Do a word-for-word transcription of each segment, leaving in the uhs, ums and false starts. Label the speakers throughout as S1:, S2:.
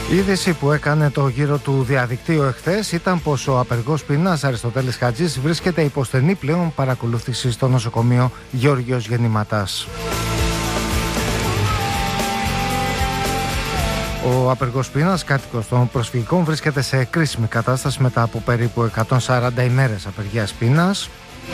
S1: Η είδηση που έκανε το γύρο του διαδικτύου εχθές ήταν πως ο απεργός πείνας Αριστοτέλης Χατζής βρίσκεται υπό στενή πλέον παρακολούθηση στο νοσοκομείο Γεώργιος Γεννηματάς. Ο απεργός πείνας, κάτοικος των προσφυγικών, βρίσκεται σε κρίσιμη κατάσταση μετά από περίπου εκατόν σαράντα ημέρες απεργίας πείνας.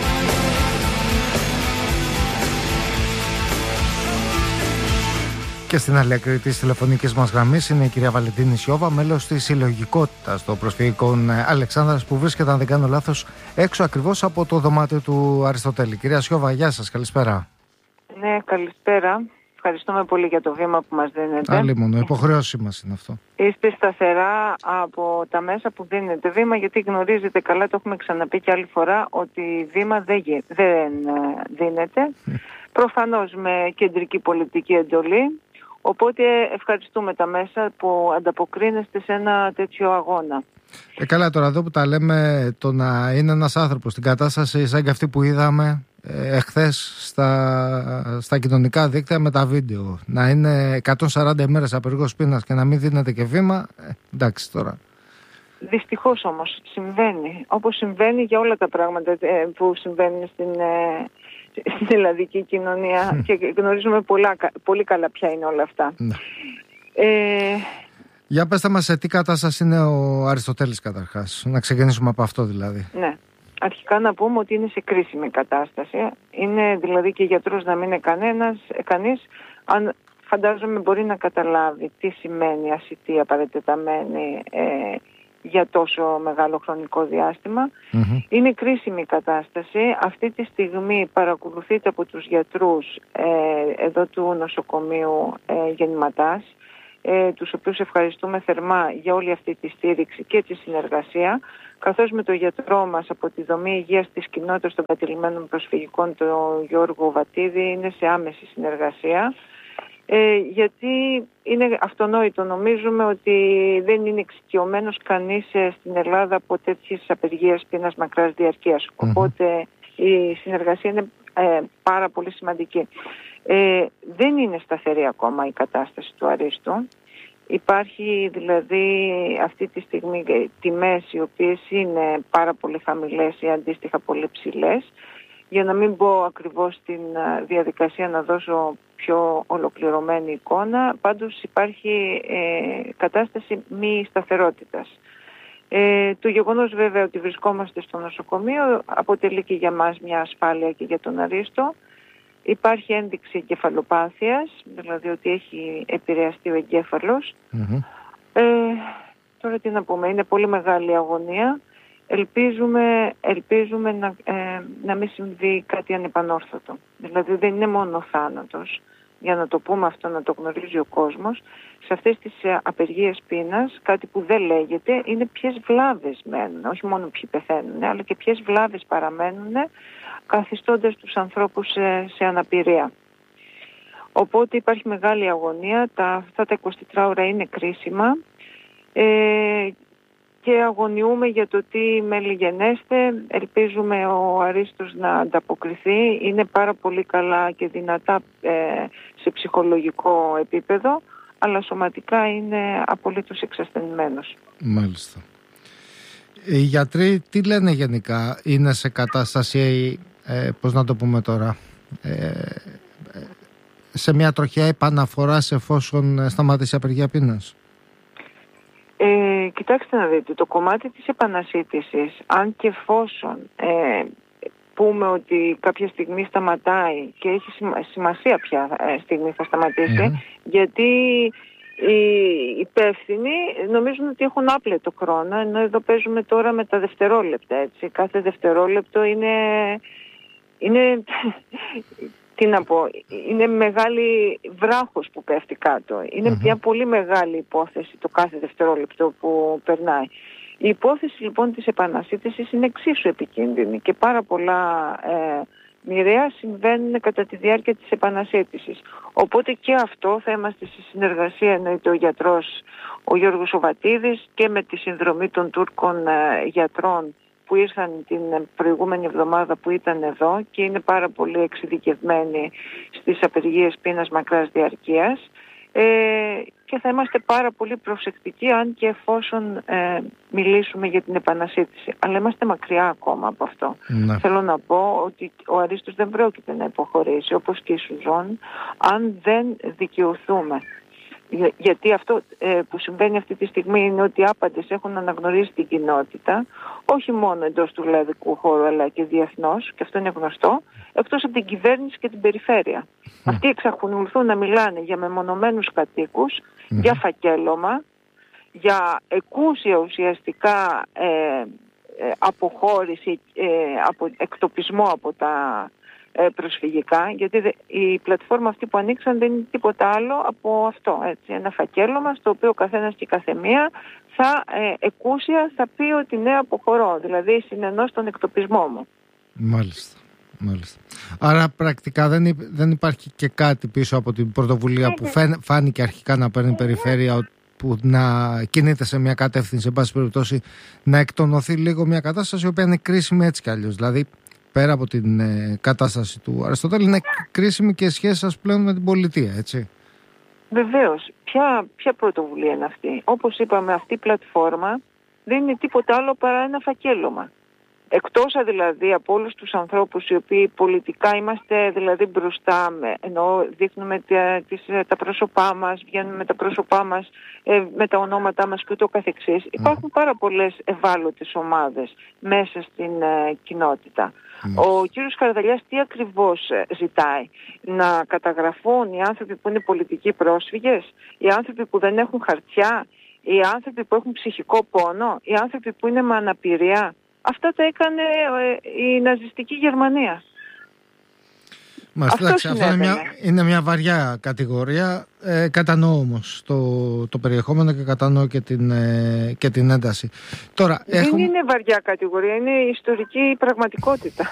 S1: Και στην άλλη άκρη της τηλεφωνικής μας γραμμής είναι η κυρία Βαλεντίνη Σιώβα, μέλος της συλλογικότητας των προσφυγικών Αλεξάνδρας, που βρίσκεται, αν δεν κάνω λάθος, έξω ακριβώς από το δωμάτιο του Αριστοτέλη. Κυρία Σιώβα, γεια σας, καλησπέρα.
S2: Ναι, καλησπέρα. Ευχαριστούμε πολύ για το βήμα που μας δίνετε.
S1: Άλλη μόνο, υποχρέωσή μας είναι αυτό.
S2: Είστε σταθερά από τα μέσα που δίνετε βήμα, γιατί γνωρίζετε καλά, το έχουμε ξαναπεί και άλλη φορά, ότι βήμα δεν, δεν δίνεται. Προφανώς με κεντρική πολιτική εντολή. Οπότε ευχαριστούμε τα μέσα που ανταποκρίνεστε σε ένα τέτοιο αγώνα.
S1: Ε, καλά, τώρα εδώ που τα λέμε, το να είναι ένας άνθρωπος στην κατάσταση σαν και αυτή που είδαμε ε, εχθές στα, στα κοινωνικά δίκτυα με τα βίντεο, να είναι εκατόν σαράντα ημέρες απεργός πείνας και να μην δίνεται και βήμα, ε, εντάξει τώρα.
S2: Δυστυχώς όμως συμβαίνει, όπως συμβαίνει για όλα τα πράγματα ε, που συμβαίνουν στην... Ε, στην ελλαδική κοινωνία mm. και γνωρίζουμε πολλά, πολύ καλά ποια είναι όλα αυτά. Mm. Ε...
S1: Για πέστε μας σε τι κατάσταση είναι ο Αριστοτέλης καταρχάς, να ξεκινήσουμε από αυτό δηλαδή.
S2: Ναι, αρχικά να πούμε ότι είναι σε κρίσιμη κατάσταση, είναι δηλαδή και γιατρός να μην είναι κανένας, κανείς, αν φαντάζομαι μπορεί να καταλάβει τι σημαίνει ασιτεία παρατεταμένη ε, για τόσο μεγάλο χρονικό διάστημα. Mm-hmm. Είναι κρίσιμη κατάσταση. Αυτή τη στιγμή παρακολουθείται από τους γιατρούς ε, εδώ του νοσοκομείου ε, Γεννηματάς, ε, τους οποίους ευχαριστούμε θερμά για όλη αυτή τη στήριξη και τη συνεργασία, καθώς με το γιατρό μας από τη δομή υγείας της κοινότητας των κατηλημένων προσφυγικών, τον Γιώργο Βατίδη, είναι σε άμεση συνεργασία. Ε, γιατί είναι αυτονόητο, νομίζουμε ότι δεν είναι εξοικειωμένος κανείς ε, στην Ελλάδα από τέτοιες απεργίες πείνας μακράς διαρκείας. Mm-hmm. Οπότε η συνεργασία είναι ε, πάρα πολύ σημαντική. Ε, δεν είναι σταθερή ακόμα η κατάσταση του Αρίστου. Υπάρχει δηλαδή αυτή τη στιγμή τιμές οι οποίες είναι πάρα πολύ χαμηλές ή αντίστοιχα πολύ ψηλές. Για να μην πω ακριβώς στην διαδικασία να δώσω πιο ολοκληρωμένη εικόνα, πάντως υπάρχει ε, κατάσταση μη σταθερότητας. Ε, το γεγονός βέβαια ότι βρισκόμαστε στο νοσοκομείο αποτελεί και για μας μια ασφάλεια και για τον Αρίστο. Υπάρχει ένδειξη εγκεφαλοπάθειας, δηλαδή ότι έχει επηρεαστεί ο εγκέφαλος. Mm-hmm. Ε, τώρα τι να πούμε, είναι πολύ μεγάλη αγωνία. Ελπίζουμε, ελπίζουμε να, ε, να μην συμβεί κάτι ανεπανόρθωτο. Δηλαδή δεν είναι μόνο θάνατος, για να το πούμε αυτό, να το γνωρίζει ο κόσμος. Σε αυτές τις απεργίες πείνας κάτι που δεν λέγεται είναι ποιες βλάβες μένουν, όχι μόνο ποιοι πεθαίνουν, αλλά και ποιες βλάβες παραμένουν, καθιστώντας τους ανθρώπους σε, σε αναπηρία. Οπότε υπάρχει μεγάλη αγωνία, τα, αυτά τα εικοσιτετρά ώρα είναι κρίσιμα. Ε, και αγωνιούμε για το τι μελιγενέστε. Ελπίζουμε ο Αρίστος να ανταποκριθεί. Είναι πάρα πολύ καλά και δυνατά ε, σε ψυχολογικό επίπεδο, αλλά σωματικά είναι απολύτως εξασθενημένος.
S1: Μάλιστα. Οι γιατροί τι λένε γενικά, είναι σε κατάσταση, ε, πώς να το πούμε τώρα, ε, σε μια τροχιά επαναφοράς εφόσον σταματήσει η απεργία πείνας?
S2: Ε, κοιτάξτε να δείτε, το κομμάτι της επανασύτησης, αν και εφόσον ε, πούμε ότι κάποια στιγμή σταματάει και έχει σημασία ποια ε, στιγμή θα σταματήσει, mm. γιατί οι υπεύθυνοι νομίζουν ότι έχουν άπλετο χρόνο, ενώ εδώ παίζουμε τώρα με τα δευτερόλεπτα, έτσι. Κάθε δευτερόλεπτο είναι... είναι τι να πω, είναι μεγάλη βράχος που πέφτει κάτω. Είναι mm-hmm. μια πολύ μεγάλη υπόθεση το κάθε δευτερόλεπτο που περνάει. Η υπόθεση λοιπόν της επανασύτησης είναι εξίσου επικίνδυνη και πάρα πολλά ε, μοιραία συμβαίνουν κατά τη διάρκεια της επανασύτησης. Οπότε και αυτό θα είμαστε σε συνεργασία, εννοείται ο γιατρός ο Γιώργος Βατίδης και με τη συνδρομή των Τούρκων ε, γιατρών που ήρθαν την προηγούμενη εβδομάδα που ήταν εδώ και είναι πάρα πολύ εξειδικευμένοι στις απεργίες πείνας μακράς διαρκείας. Ε, και θα είμαστε πάρα πολύ προσεκτικοί αν και εφόσον ε, μιλήσουμε για την επανασύντηση. Αλλά είμαστε μακριά ακόμα από αυτό.
S1: Ναι.
S2: Θέλω να πω ότι ο Αρίστος δεν πρόκειται να υποχωρήσει, όπως και η Σουζόν, αν δεν δικαιωθούμε. Για, γιατί αυτό ε, που συμβαίνει αυτή τη στιγμή είναι ότι οι άπαντες έχουν αναγνωρίσει την κοινότητα, όχι μόνο εντός του λαϊκού χώρου αλλά και διεθνώς, και αυτό είναι γνωστό, εκτός από την κυβέρνηση και την περιφέρεια. Mm. Αυτοί εξακολουθούν να μιλάνε για μεμονωμένους κατοίκους, mm. για φακέλωμα, για εκούσια ουσιαστικά ε, ε, αποχώρηση, ε, από, εκτοπισμό από τα προσφυγικά, γιατί η πλατφόρμα αυτή που ανοίξαν δεν είναι τίποτα άλλο από αυτό, έτσι, ένα φακέλωμα στο οποίο ο καθένας και η καθεμία θα ε, εκούσια θα πει ότι ναι, αποχωρώ, δηλαδή συνενώ στον εκτοπισμό μου.
S1: Μάλιστα, μάλιστα. Άρα πρακτικά δεν, υ, δεν υπάρχει και κάτι πίσω από την πρωτοβουλία ε, που φαίν, φάνηκε αρχικά να παίρνει η περιφέρεια, που να κινείται σε μια κατεύθυνση, σε πάση περιπτώσει να εκτονωθεί λίγο μια κατάσταση η οποία είναι κρίσιμη έτσι κι αλλιώς. Δηλαδή πέρα από την ε, κατάσταση του Αριστοτέλη, είναι κρίσιμη και η σχέση σας πλέον με την πολιτεία, έτσι.
S2: Βεβαίως. Ποια, ποια πρωτοβουλία είναι αυτή? Όπως είπαμε, αυτή η πλατφόρμα δεν είναι τίποτα άλλο παρά ένα φακέλωμα. Εκτός δηλαδή από όλους τους ανθρώπους οι οποίοι πολιτικά είμαστε δηλαδή μπροστά, με, ενώ δείχνουμε τα, τις, τα πρόσωπά μας, βγαίνουμε με τα πρόσωπά μας, ε, με τα ονόματά μας και ούτω καθεξής, υπάρχουν πάρα πολλές ευάλωτες ομάδες μέσα στην ε, κοινότητα. Ο κύριος Χαρδαλιάς τι ακριβώς ζητάει? Να καταγραφούν οι άνθρωποι που είναι πολιτικοί πρόσφυγες, οι άνθρωποι που δεν έχουν χαρτιά, οι άνθρωποι που έχουν ψυχικό πόνο, οι άνθρωποι που είναι με αναπηρία. Αυτά τα έκανε η ναζιστική Γερμανία.
S1: Μάλιστα, αυτό, αυτό είναι, μια, είναι μια βαριά κατηγορία. Ε, κατανοώ όμως το, το περιεχόμενο και κατανοώ και την, ε, και την ένταση. Τώρα,
S2: δεν
S1: έχουμε...
S2: είναι βαριά κατηγορία, είναι ιστορική πραγματικότητα.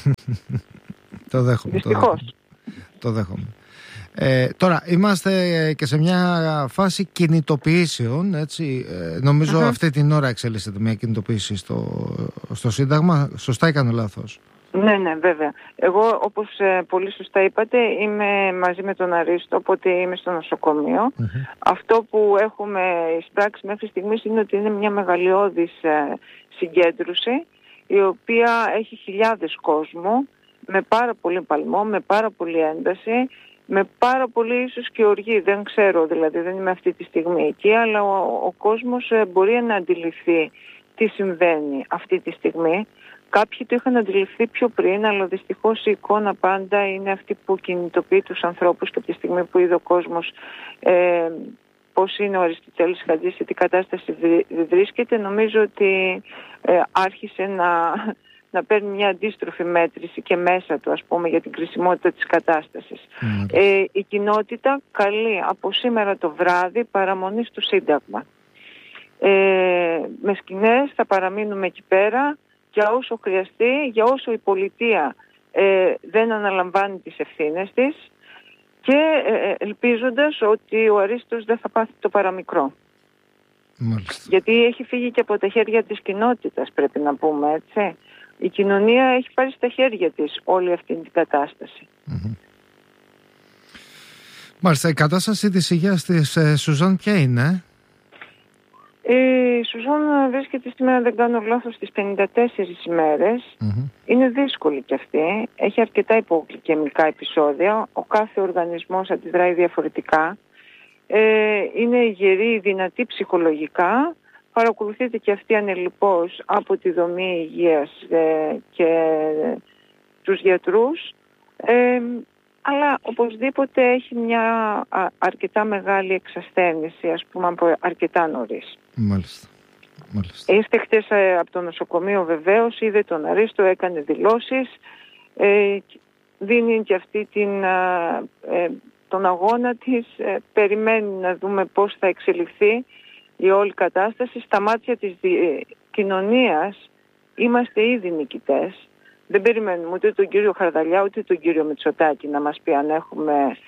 S1: Το δέχομαι.
S2: Δυστυχώς.
S1: Το δέχομαι. Ε, τώρα είμαστε και σε μια φάση κινητοποιήσεων, έτσι. Ε, νομίζω uh-huh. αυτή την ώρα εξελίσσεται μια κινητοποίηση στο, στο Σύνταγμα. Σωστά ή κάνω λάθος?
S2: Ναι, ναι, βέβαια. Εγώ, όπως ε, πολύ σωστά είπατε, είμαι μαζί με τον Αρίστο, οπότε είμαι στο νοσοκομείο. Uh-huh. Αυτό που έχουμε εισπράξει μέχρι στιγμής είναι ότι είναι μια μεγαλειώδης ε, συγκέντρωση, η οποία έχει χιλιάδες κόσμου, με πάρα πολύ παλμό, με πάρα πολύ ένταση, με πάρα πολύ ίσως και οργή, δεν ξέρω, δηλαδή δεν είμαι αυτή τη στιγμή εκεί, αλλά ο, ο κόσμος ε, μπορεί να αντιληφθεί τι συμβαίνει αυτή τη στιγμή. Κάποιοι το είχαν αντιληφθεί πιο πριν, αλλά δυστυχώς η εικόνα πάντα είναι αυτή που κινητοποιεί τους ανθρώπους, και από τη στιγμή που είδε ο κόσμος ε, πώς είναι ο Αριστοτέλης Χατζής, σε τι κατάσταση βρίσκεται, νομίζω ότι ε, άρχισε να, να παίρνει μια αντίστροφη μέτρηση και μέσα του, ας πούμε, για την κρισιμότητα της κατάστασης. Mm. Ε, η κοινότητα καλεί από σήμερα το βράδυ παραμονή στο Σύνταγμα. Ε, με σκηνές θα παραμείνουμε εκεί πέρα για όσο χρειαστεί, για όσο η πολιτεία ε, δεν αναλαμβάνει τις ευθύνες της, και ε, ελπίζοντας ότι ο Αρίστος δεν θα πάθει το παραμικρό.
S1: Μάλιστα.
S2: Γιατί έχει φύγει και από τα χέρια της κοινότητας, πρέπει να πούμε, έτσι. Η κοινωνία έχει πάρει στα χέρια της όλη αυτή την κατάσταση.
S1: Mm-hmm. Μάλιστα, η κατάσταση της υγείας της ε, Σουζάν ποια είναι?
S2: Η Σουζάν βρίσκεται σήμερα, δεν κάνω λάθος, στις πενήντα τέσσερις ημέρες. Mm-hmm. Είναι δύσκολη κι αυτή. Έχει αρκετά υπογλυκαιμικά επεισόδια. Ο κάθε οργανισμός αντιδράει διαφορετικά. Ε, είναι γερή, δυνατή ψυχολογικά. Παρακολουθείται και αυτή ανελιπώς από τη δομή υγείας ε, και τους γιατρούς. Ε, αλλά οπωσδήποτε έχει μια α, αρκετά μεγάλη εξασθένηση, ας πούμε, από αρκετά νωρίς.
S1: Μάλιστα. Μάλιστα.
S2: Είστε χτες ε, από το νοσοκομείο, βεβαίως, είδε τον Αρίστο, έκανε δηλώσεις, ε, δίνει και αυτή την, ε, τον αγώνα της, ε, περιμένει να δούμε πώς θα εξελιχθεί η όλη κατάσταση. Στα μάτια της δι... κοινωνίας είμαστε ήδη νικητές. Δεν περιμένουμε ούτε τον κύριο Χαρδαλιά ούτε τον κύριο Μητσοτάκη να μας πει αν έχουμε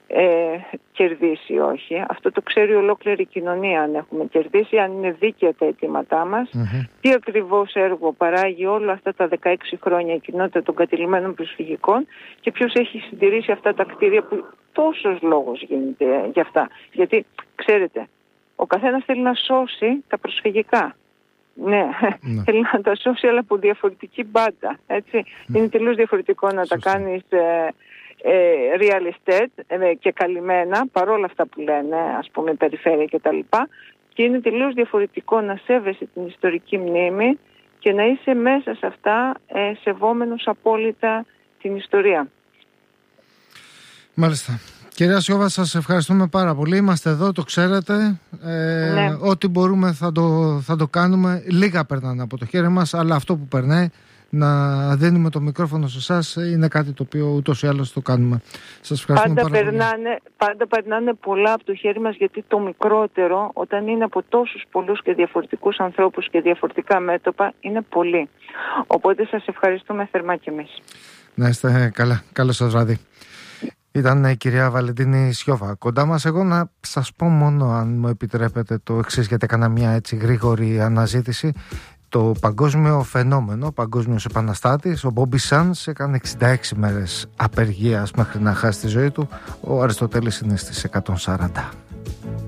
S2: ε, κερδίσει ή όχι. Αυτό το ξέρει ολόκληρη η κοινωνία, αν έχουμε κερδίσει, αν είναι δίκαια τα αιτήματά μας, mm-hmm. τι ακριβώς έργο παράγει όλα αυτά τα δεκαέξι χρόνια η κοινότητα των κατηλημένων προσφυγικών και ποιος έχει συντηρήσει αυτά τα κτίρια που τόσος λόγος γίνεται για αυτά. Γιατί, ξέρετε, ο καθένας θέλει να σώσει τα προσφυγικά. Ναι, ναι. θέλει να τα σώσει, αλλά από διαφορετική μπάντα. Έτσι. Mm. Είναι τελείως διαφορετικό να Σωστή. τα κάνεις ε, ε, real estate ε, και καλυμμένα, παρόλα αυτά που λένε, ας πούμε, περιφέρεια κτλ. Και είναι τελείως διαφορετικό να σέβεσαι την ιστορική μνήμη και να είσαι μέσα σε αυτά ε, σεβόμενος απόλυτα την ιστορία.
S1: Μάλιστα. Κυρία Σιώβα, σας ευχαριστούμε πάρα πολύ. Είμαστε εδώ, το ξέρετε. Ε, ναι. Ό,τι μπορούμε θα το, θα το κάνουμε. Λίγα περνάνε από το χέρι μας, αλλά αυτό που περνάει, να δίνουμε το μικρόφωνο σε εσάς, είναι κάτι το οποίο ούτως ή άλλως το κάνουμε. Σας ευχαριστούμε
S2: πάντα
S1: πάρα
S2: περνάνε,
S1: πολύ.
S2: Πάντα περνάνε πολλά από το χέρι μας, γιατί το μικρότερο, όταν είναι από τόσους πολλούς και διαφορετικούς ανθρώπους και διαφορετικά μέτωπα, είναι πολύ. Οπότε σας ευχαριστούμε θερμά κι εμείς.
S1: Να είστε καλά. Καλό σας βράδυ. Ήταν η κυρία Βαλεντίνη Σιώβα κοντά μας. Εγώ να σας πω μόνο, αν μου επιτρέπετε, το εξής, γιατί έκανα μια έτσι γρήγορη αναζήτηση. Το παγκόσμιο φαινόμενο, ο παγκόσμιος επαναστάτης, ο Μπόμπι Σανς, έκανε εξήντα έξι μέρες απεργίας μέχρι να χάσει τη ζωή του. Ο Αριστοτέλης είναι στις εκατόν σαράντα.